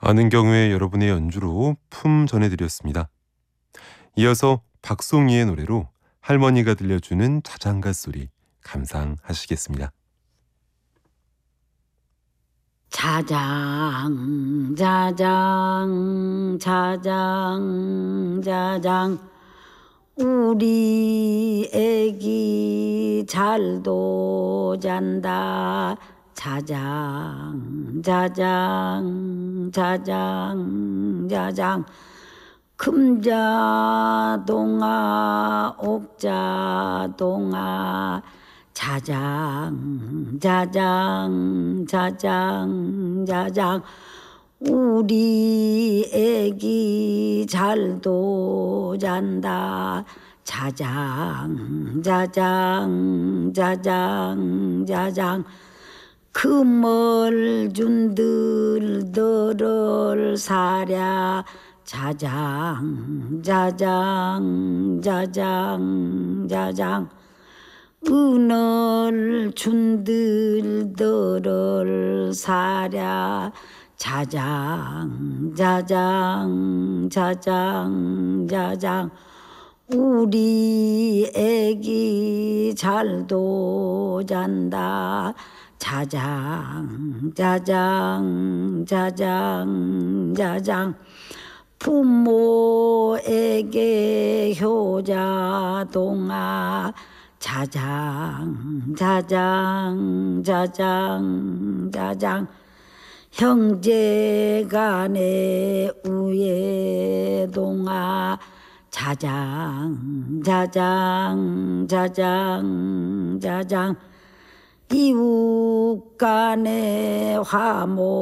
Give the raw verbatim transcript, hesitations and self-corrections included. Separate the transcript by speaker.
Speaker 1: 아는 경우에 여러분의 연주로 품 전해드렸습니다. 이어서 박송이의 노래로 할머니가 들려주는 자장가 소리 감상하시겠습니다.
Speaker 2: 자장 자장 자장 자장 우리 애기 잘도 잔다. 자장 자장 자장 자장 금자동아 옥자동아 자장 자장 자장 자장 우리 애기 잘도 잔다. 자장 자장 자장 자장 금을 준들더를 사랴. 자장 자장 자장 자장 은을 준들더를 사랴. 자장 자장 자장 자장 우리 애기 잘도 잔다. 자장 자장 자장 자장 부모에게 효자동아. 자장 자장 자장 자장 형제간의 우애동아. 자장 자장 자장 자장 이웃간의 화모